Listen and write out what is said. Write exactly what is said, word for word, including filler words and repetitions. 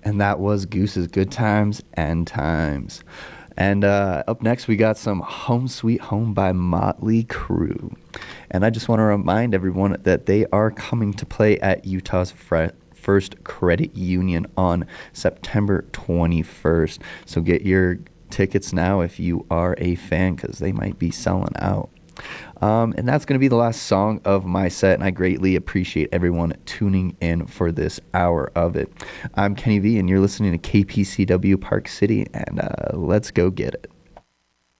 And that was Goose's Good Times and Times. And uh, up next, we got some Home Sweet Home by Motley Crue. And I just want to remind everyone that they are coming to play at Utah's Fre- First Credit Union on September twenty-first. So get your tickets now if you are a fan, because they might be selling out. Um, and that's going to be the last song of my set, and I greatly appreciate everyone tuning in for this hour of it. I'm Kenny V, and you're listening to K P C W Park City, and uh, let's go get it.